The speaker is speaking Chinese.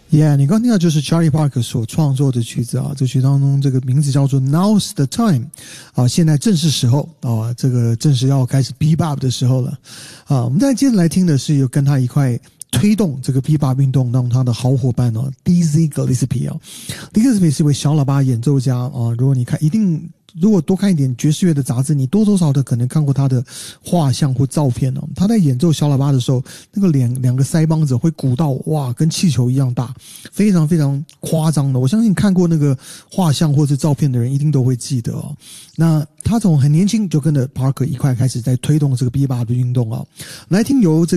Yeah， 你刚听到就是 Charlie Parker 所创作的曲子啊，这曲当中这个名字叫做 Now's the Time 啊，现在正是时候啊，这个正是要开始 Bebop 的时候了啊。我们再接着来听的是有跟他一块推动这个 Bebop 运动让他的好伙伴哦 Dizzy Gillespie 啊 ，Gillespie 是一位小喇叭演奏家啊，如果你看如果多看一点爵士乐的杂志，你多多少少的可能看过他的画像或照片哦。他在演奏小喇叭的时候，那个两个腮帮子会鼓到哇，跟气球一样大，非常非常夸张的。我相信看过那个画像或是照片的人一定都会记得哦。那他从很年轻就跟着 Parker 一块开始在推动这个 Bebop 的运动啊。来听由这个